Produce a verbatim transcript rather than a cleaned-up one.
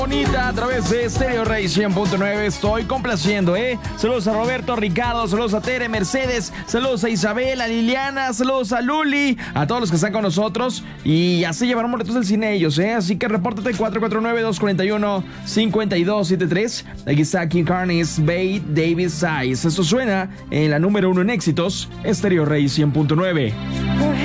Bonita a través de Stereo Rey cien punto nueve. Estoy complaciendo, ¿eh? Saludos a Roberto, Ricardo, saludos a Tere, Mercedes, saludos a Isabel, a Liliana, saludos a Luli, a todos los que están con nosotros. Y así llevaron boletos del cine ellos, ¿eh? Así que repórtate cuatro cuatro nueve, dos cuatro uno, cinco dos siete tres. Aquí está King Carnes, Bate, David Size. Esto suena en la número uno en éxitos, Stereo Rey cien punto nueve.